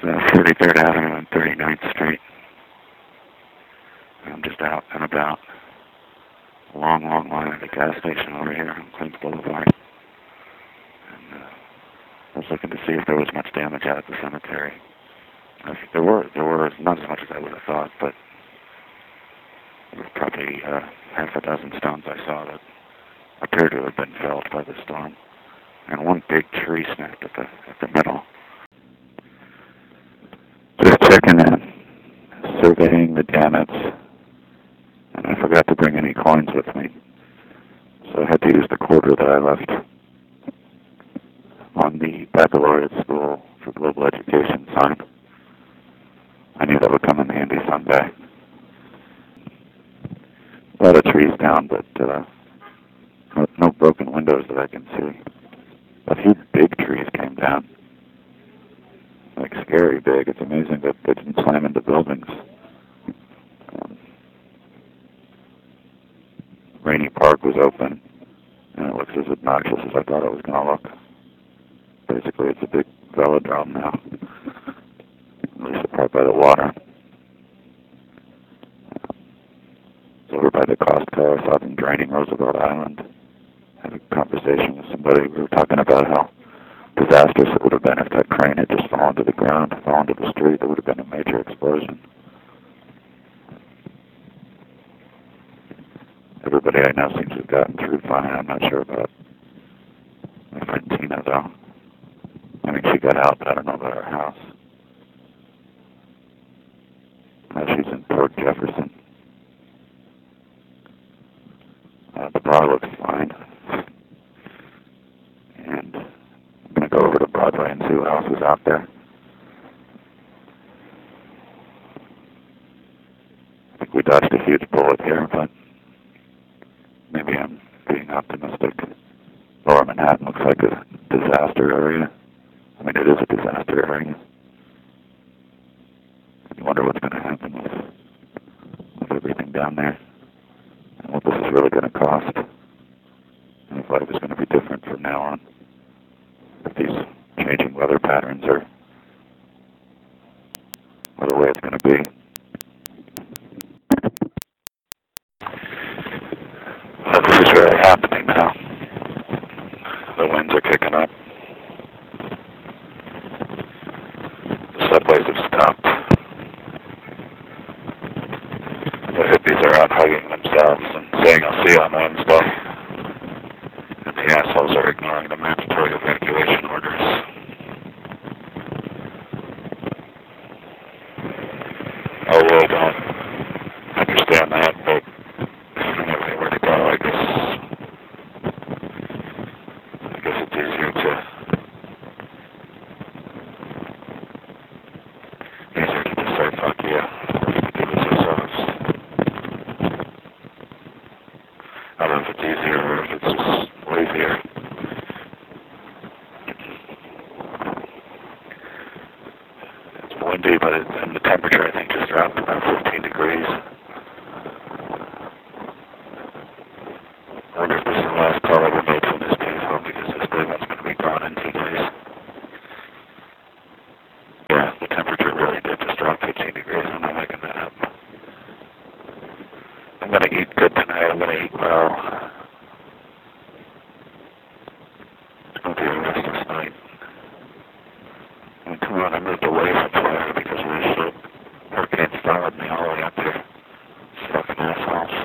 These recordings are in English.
43rd Avenue and 39th Street. I'm just out and about. A long, long line at the gas station over here on Queens Boulevard. And I was looking to see if there was much damage out at the cemetery. There were not as much as I would have thought, but there were probably half a dozen stones I saw that appeared to have been felled by the storm. And one big tree snapped at the middle. Just checking in, surveying the damage, and I forgot to bring any coins with me, so I had to use the quarter that I left on the baccalaureate school for global education sign. I knew that would come in handy someday. A lot of trees down, but no broken windows that I can see. A few big trees came down, like scary big. It's amazing that they didn't slam into buildings. Rainy Park was open, and it looks as obnoxious as I thought it was going to look. Basically, it's a big velodrome now, at least the part by the water. It's over by the Costco. I saw them draining Roosevelt Island. Had a conversation with somebody. We were talking about how disastrous it would have been if that crane had just fallen to the ground, fallen to the street. There would have been a major explosion. Everybody I know seems to have gotten through fine. I'm not sure about my friend Tina, though. I mean, she got out, but I don't know about her house. She's in Port Jefferson. The bar looks fine. And I'm going to go over to Broadway and see what else is out there. I think we dodged a huge bullet here, but maybe I'm being optimistic. Lower Manhattan looks like a disaster area. I mean, it is a disaster area. You wonder what's going to happen with everything down there, and what this is really going to cost, and if life is going to be different from now on, if these changing weather patterns are the way it's going to be. But this is really happening now. The winds are kicking up. The subways have stopped. The hippies are out hugging themselves and saying, "I'll see you on Wednesday." And the assholes are ignoring the mandatory evacuation orders. I really don't understand that, but I don't have anywhere to go. I guess it's easier to just say fuck you. Do this ourselves. I don't know if it's easier or if it's just lazier. It's windy, but and the temperature I think just dropped about 15 degrees. I wonder if this is the last call ever made from this payphone because this big one's going to be gone in 2 days. Yeah, the temperature really did just drop 15 degrees. I'm not making that up. I'm going to eat good tonight. I'm going to eat well. It's going to be a restless night. I mean, come on, I moved away from Florida because of this shit. Hurricanes followed me all the way up here. Fucking assholes.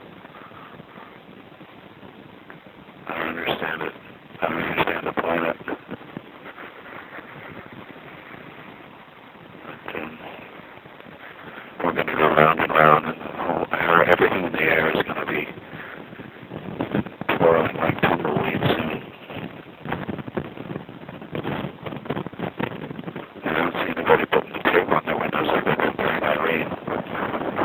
I don't understand it. I don't understand the planet. But, we're going to go round and round